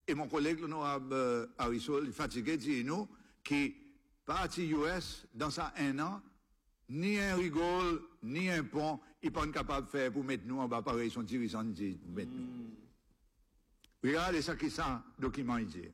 Et mon collègue, l'honorable Harrison, il fatigué, dit nous, qui parti US, dans ça un an, ni un rigole, ni un pont, ils pas capable de faire pour mettre nous en bas, pareil, son dirigeant dit, mettre nous. Regardez ça qui ça, document il dit.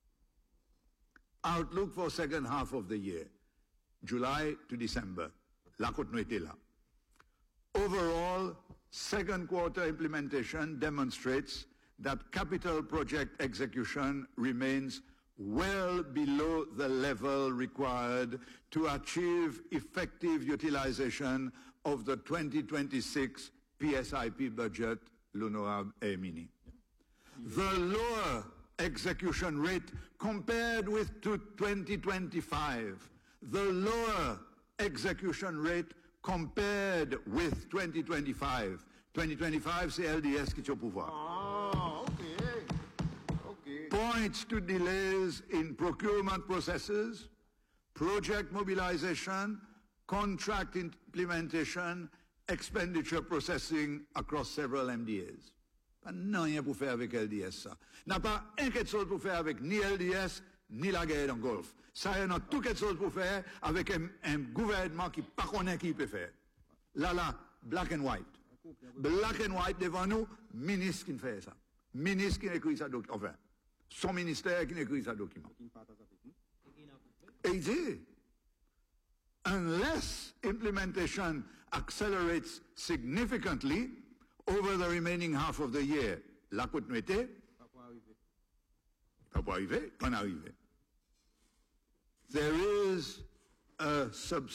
Outlook for second half of the year, July to December. La continuité là. Overall, second quarter implementation demonstrates that capital project execution remains well below the level required to achieve effective utilization of the 2026 PSIP budget, l'honorable Emini. The lower execution rate compared with 2025, the lower execution rate compared with 2025. 2025, c'est LDS qui est au pouvoir. Ah, okay. Points to delays in procurement processes, project mobilization, contract implementation, expenditure processing across several MDAs. Non, rien pour faire avec LDS, ça. N'a pas un quelque chose pour faire avec ni LDS, ni la guerre dans le Golfe. Ça, il y a tout quelque chose pour faire avec un gouvernement qui pas connaît qui peut faire. Là, black and white. Black and white devant nous, ministre qui fait ça. Ministre qui écrit ça document. Enfin, son ministère qui écrit ça document. Et il dit, unless implementation accelerates significantly over the remaining half of the year, la continuité, pas pour arriver, pas arriver. There is a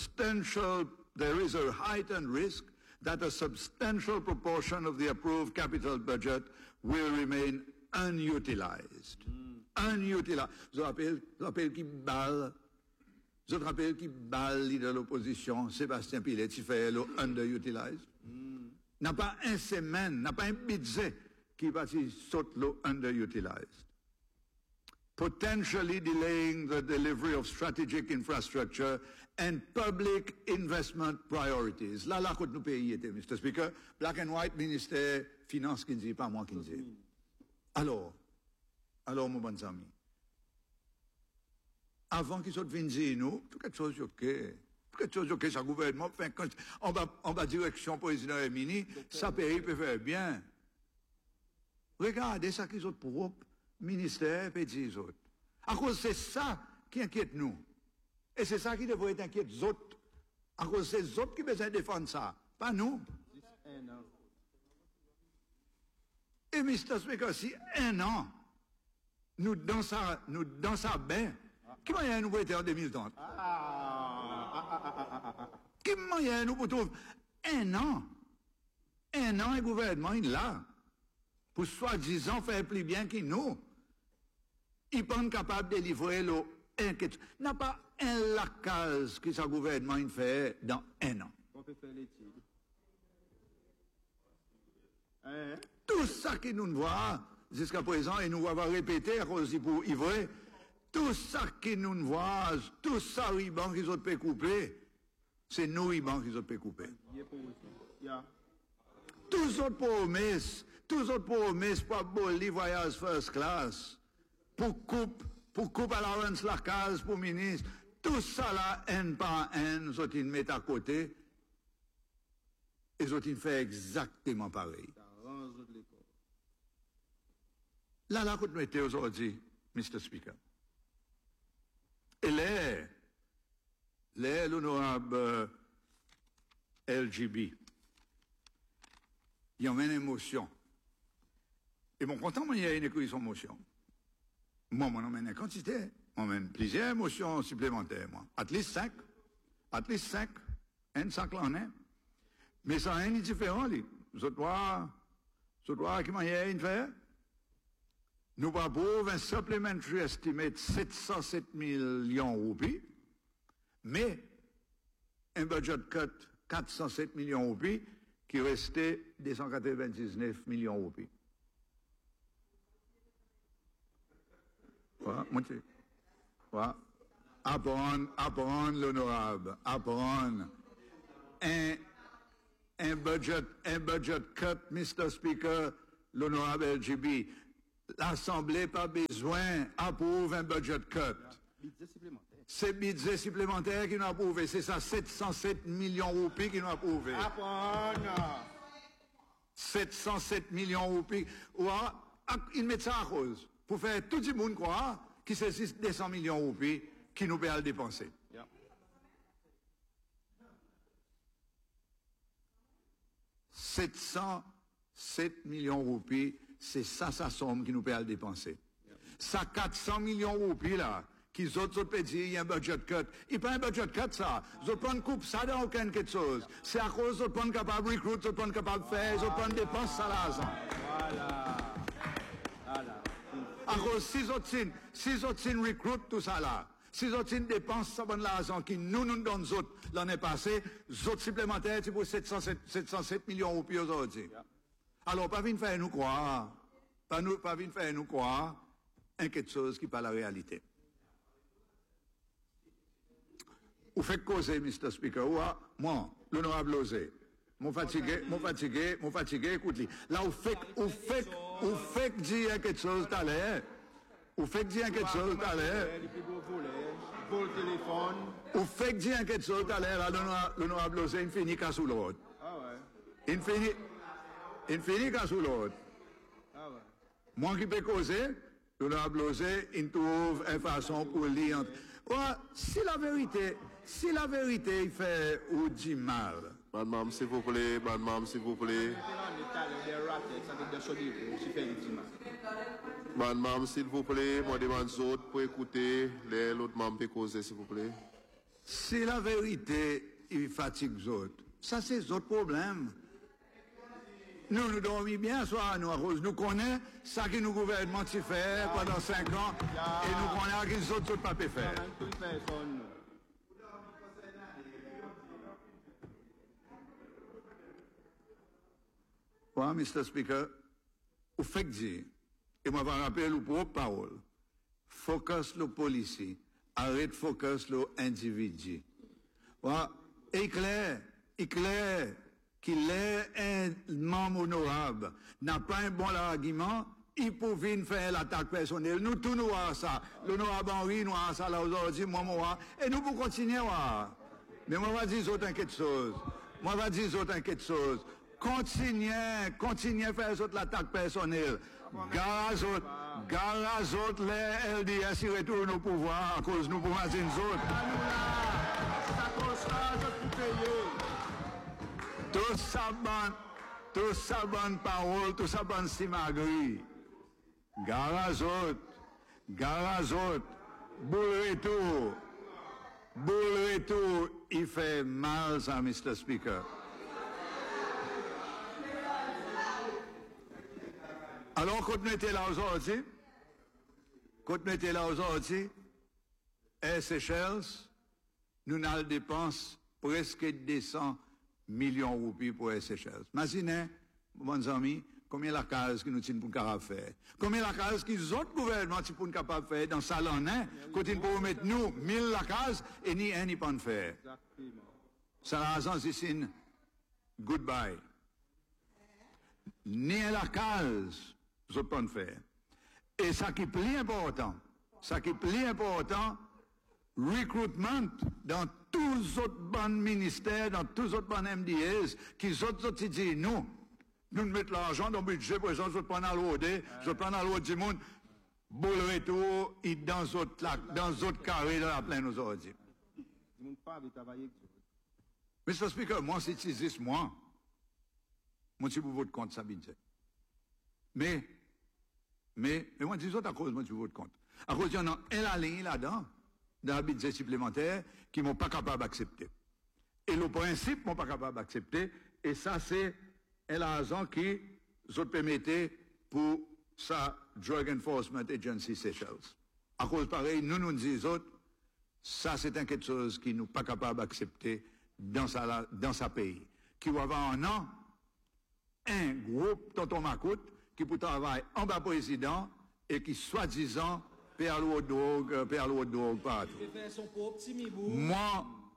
heightened risk that a substantial proportion of the approved capital budget will remain unutilized. Unutilized. Je rappelle qui balle de l'opposition, Sébastien Pilet, qui fait le underutilized. N'a pas un semaine, n'a pas un budget qui va saute le underutilized. Potentially delaying the delivery of strategic infrastructure and public investment priorities. Là, côté nous pays était, Mr. Speaker, black and white, ministère, finance qui dit, pas moi qui dit. Alors, mon bon ami, avant qu'ils soient venus nous, tout quelque chose ok. Quelque chose ok, ça gouvernement, enfin, en bas direction président et ministre, ça pays peut faire bien. Regardez ça qu'ils ont propre. Ministère et les autres. À cause c'est ça qui inquiète nous. Et c'est ça qui devrait inquiéter les autres. À cause c'est les autres qui besoin défendre ça, pas nous. Et Mr. Speaker, si un an, nous dans sa bain, qui moyen nous pour être en 2030? Qui moyen nous pour trouver un an, un gouvernement il là, pour soi-disant faire plus bien que nous. Ils ne sont pas capables de livrer le inquiétude. N'a pas un lacage que ce gouvernement fait dans un an. On peut faire l'étude. Tout ça que nous voyons jusqu'à présent, et nous va répéter à cause pour ivrer, tout ça que nous voyons, tout ça riban qu'ils ont pu couper, c'est nous riban qu'ils ont pu couper. Tous autres promesses pour abolir voyage first class, pour coupe à l'avance la case pour ministre, tout ça là, un par un, ils ont mis à côté, ils ont fait exactement pareil. Là, qu'on mettait aujourd'hui, Mr. Speaker. Et l'honorable LGB, il y a une émotion. Et mon content, il y a une écrit son motion. Moi, on emmène une quantité, on emmène plusieurs émotions supplémentaires, moi. At least 5, un sac là en est. Mais ça n'est différent, lui. Je dois, qui m'en y a une faire. Nous avons un supplementary estimate 707 millions de roupies, mais un budget cut 407 millions de roupies qui restait 299 millions de roupies. Voilà, montez. Voilà. Apprendre l'honorable, apprendre. Un budget cut, Mr. Speaker, l'honorable LGB. l'Assemblée n'a pas besoin d'approuver un budget cut. Budget supplémentaire. C'est budget supplémentaire qui nous a approuvé. C'est ça, 707 millions de roupies qui nous a approuvé. Apprendre. 707 millions de roupies. Ils mettent ça à cause. Pour faire tout le monde croire que c'est 200 millions de roupies qui nous payent à dépenser. Yeah. 707 millions de roupies, c'est ça sa somme qui nous paye à dépenser. Ça 400 millions de roupies là, qui autres peuvent dire il y a un budget cut. Il n'y a pas un budget cut ça. Ils ont pas une coupe ça dans aucune quelque chose. C'est à cause qu'ils sont capables de recruter, ils sont capables de faire, ils ont pas de dépenses ça l'argent. Voilà. Voilà. À cause si ils recrutent tout ça là. Si ils dépensent ça bon l'argent qui nous donnent l'année passée, les autres supplémentaires c'est pour 707 millions de roupies aujourd'hui. Yeah. Alors, pas venir faire nous croire, pas venir faire nous croire, quelque chose qui n'est pas la réalité. Vous faites causer, Mr. Speaker, moi, l'honorable Lozé, mon fatigué, écoute-le. Là, vous faites dire quelque chose tout à l'heure. Vous faites dire quelque chose tout à l'heure. Vol téléphone. Vous faites dire quelque chose tout à l'heure, l'honorable Lozé, il finit qu'à sous l'autre. Ah ouais. Il finit qu'à sous l'autre. Ah ouais. Moi qui peux causer, l'honorable Lozé, il trouve une façon pour lire. Si la vérité, il fait ou dit mal. Madame, s'il vous plaît, s'il vous plaît. Madame, s'il vous plaît, moi demande aux autres pour écouter, l'autre membre peut causer, s'il vous plaît. Si la vérité, il fatigue les autres, ça c'est d'autres problèmes. Nous dormons bien, soit nous connaissons ça que nous gouvernement fait pendant 5 ans et nous connaissons que les autres ne peuvent pas faire. Ouais, Mr. Speaker, vous faites dire, et moi je vais rappeler vos propres paroles, focus le policier, arrête focus le individu. Ouais, éclair, qu'il est un membre honorable, n'a pas un bon argument, il peut venir faire l'attaque personnelle. Nous tous nous avons ça. L'honorable Henri, nous avons ça là aujourd'hui, moi, et nous pouvons continuer. Mais moi, je vais dire autant quelque chose. Continuez à faire l'attaque personnelle. Garage autres, les LDS, ils retournent au pouvoir à cause de nous pour dire nous autres. Tout ça bonne parole, tout ça bonne simagri. Garage autres, boule retour, il fait mal ça, Mr. Speaker. Alors, quand nous étions là aujourd'hui, Air Seychelles, nous avons dépense presque 200 millions de roupies pour Air Seychelles. Imaginez, bons amis, combien la case que nous sommes pour capable faire. Combien la case que les autres gouvernements sont pour capable faire dans ça l'an, quand ils peuvent mettre nous 1000 la case et ni un n'y pas faire. Ça la raison c'est goodbye. Ni la case, vous pas faire. Et ça qui est plus important, recrutement dans tous les autres bons ministères, dans tous les autres bons MDAs, qui autres disent nous mettons l'argent dans le budget, par exemple, je prends à l'OD, je prends à l'autre du monde, boule retour, et dans les autres carrés de la plaine aujourd'hui. Mr. Speaker, moi, c'est moi je pour votre compte, ça budget. Mais, moi, je dis autre à cause, moi, je pour votre compte. À cause, il y en a un ligne là-dedans, dans le budget supplémentaire, qui ne sont pas capables d'accepter. Et le principe, ne sont pas capables d'accepter, et ça, c'est l'argent qui vous permettait pour sa Drug Enforcement Agency Seychelles. À cause pareil, nous disons, ça, c'est quelque chose qui nous pas capable d'accepter dans sa pays. Qui va avoir un groupe tonton Macoute qui peut travailler en bas président et qui soi-disant perd l'eau drogue partout.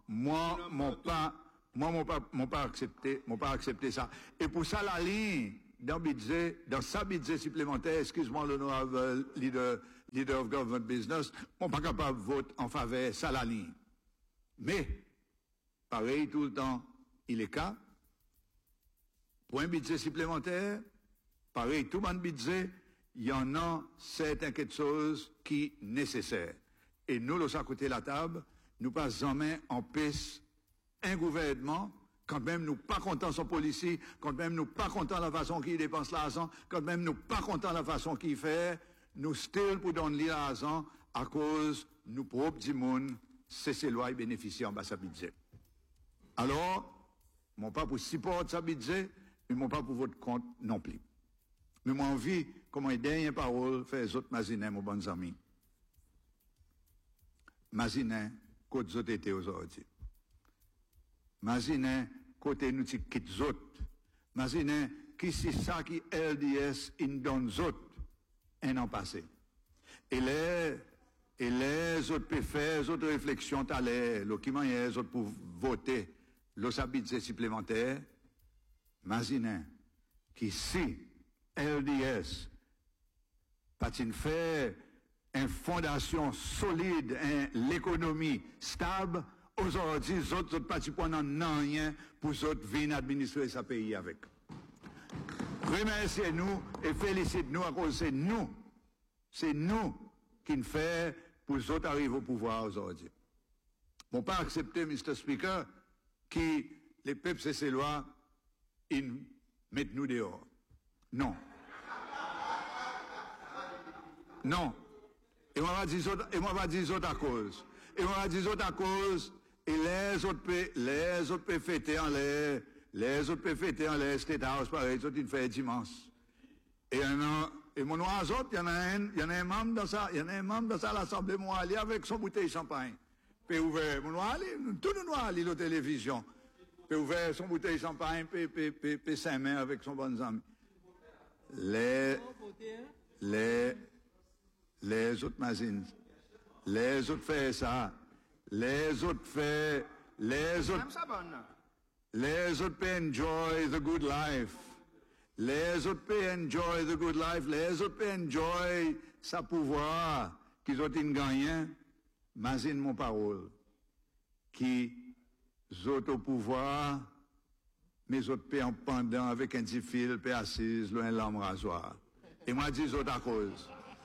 Moi, pas accepter ça. Et pour ça, la ligne dans sa budget supplémentaire, excuse-moi l'honorable leader of government business, on n'est pas capable de voter en faveur de ça la ligne. Mais, pareil, tout le temps, il est cas, pour un budget supplémentaire, pareil, tout le monde budget, il y en a certaines choses qui sont nécessaires. Et nous, là, à côté de la table, nous passons en main en paix un gouvernement, quand même nous pas contents son policier, quand même nous pas contents de la façon qu'il dépense l'argent, quand même nous pas contents de la façon qu'il fait, nous still pour donner l'argent à cause nous propres du monde, c'est ces lois bénéficient en bas sa budget. Alors, mon pas pour supporter sa budget, mais mon pas pour votre compte non plus. Mais moi envie, comme une dernière parole, faire les autres mazines, mes bons amis. Mazines, côté autres été aujourd'hui. Mazines, côté nous qui quitte les autres. Mazines, qui c'est ça qui LDS in donne les autres un an passé. Et les autres peuvent faire, les autres réflexions, les autres pour voter, les budget supplémentaire. Mazines, qui si LDS, patine fait une fondation solide, l'économie stable, aujourd'hui, les autres partis n'ont rien pour les autres venir administrer ce pays avec. Remerciez-nous et félicitez-nous à cause c'est nous qui nous faisons pour les autres arriver au pouvoir aujourd'hui. On ne peut pas accepter, Mr. Speaker, que les peuples et ces lois, ils mettent nous dehors. Non. Non. Et moi, va dire autre à cause. Et moi, va dire autre à cause. Et les autres peuvent fêter en l'air. Les autres peuvent fêter en l'air. State House, pareil, les autres, ils font dimanche. Et mon autre, il y en a un membre dans ça, l'Assemblée, moi, aller avec son bouteille de champagne. Puis ouvert, mon noir, tout le noir, la télévision. Puis ouvert son bouteille de champagne, puis sa main avec son bon ami. Les autres mazines, les autres fait ça, les autres peuvent enjoy the good life, les autres peuvent enjoy the good life, les autres peuvent enjoy sa pouvoir, qu'ils ont gagné, mazine mon parole, qui autres au pouvoir, mais autres peuvent en pendant avec un petit fil, peuvent assise, loin l'âme rasoir. Et moi, dis autres à cause.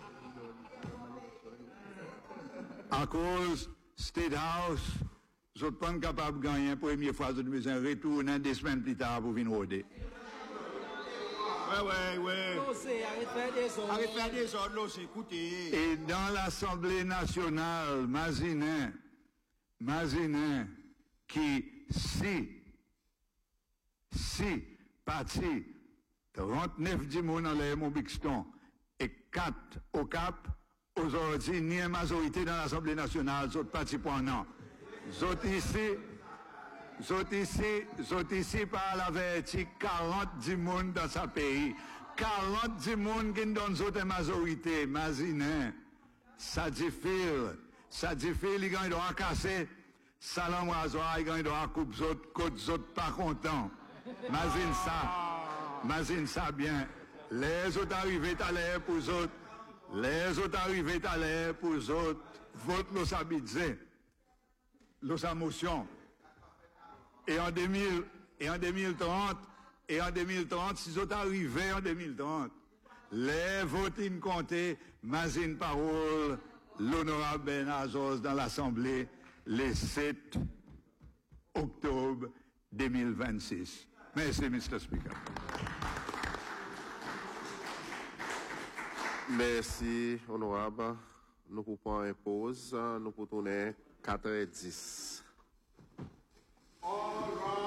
À cause, State House, je ne suis pas capable de gagner la première fois, je me retourner 2 semaines plus tard pour venir rôder. Ouais. Arrête de faire des ordres, écoutez. Et dans l'Assemblée nationale, Mazinin, qui, si, parti, 39 du monde en l'air, mon Bixton, et 4 au Cap, aujourd'hui, ni une majorité dans l'Assemblée nationale, les autres partis pour un an. Les autres ici, par la vertu, 40 du monde dans ce pays. 40 du monde qui donne autres une majorité. Mazinin, ça diffère, il gagne droit à casser. Salam rasoir, il gagne droit à couper autres, côté autres pas contents. Mazine ça bien. Les autres arrivés à l'air pour les autres. Les autres arrivés à l'air pour les autres. Vote nos habitués. Nos motion. Et en 2030, si vous arrivez en 2030, les votes comptés, Mazine parole, l'honorable Ben Azos dans l'Assemblée, le 7 octobre 2026. Merci, Mr. Speaker. Merci, honorable. Nous pouvons une pause. Nous pouvons tourner 4h10. All right.